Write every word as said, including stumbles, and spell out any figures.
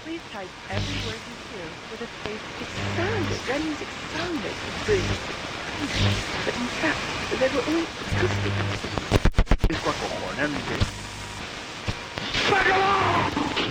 Please type every word you hear with a space. It sounded, their music sounded really but in fact, they were all acoustic. Disco acojonante. ¡Sácalo!